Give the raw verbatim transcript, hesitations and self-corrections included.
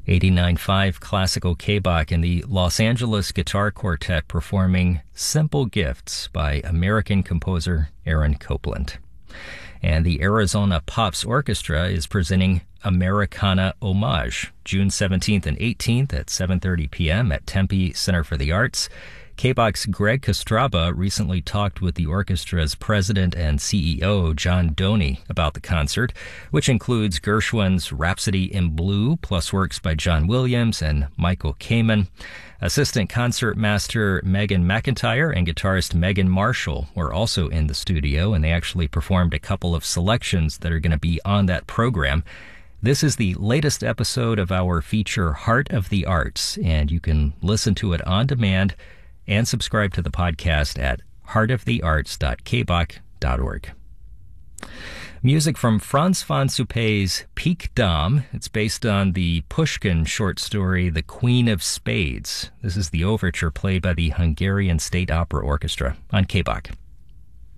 eighty-nine point five Classical K-Bach and the Los Angeles Guitar Quartet performing Simple Gifts by American composer Aaron Copland. And the Arizona Pops Orchestra is presenting Americana Homage, June seventeenth and eighteenth at seven thirty p.m. at Tempe Center for the Arts. K-Bach's Greg Kostraba recently talked with the orchestra's president and C E O, John Doney, about the concert, which includes Gershwin's Rhapsody in Blue, plus works by John Williams and Michael Kamen. Assistant concertmaster Megan McIntyre and guitarist Megan Marshall were also in the studio, and they actually performed a couple of selections that are going to be on that program. This is the latest episode of our feature Heart of the Arts, and you can listen to it on demand and subscribe to the podcast at heart of the arts dot k bach dot org. Music from Frans van Suppé's Pique Dame. It's based on the Pushkin short story The Queen of Spades. This is the overture played by the Hungarian State Opera Orchestra on K-Bach.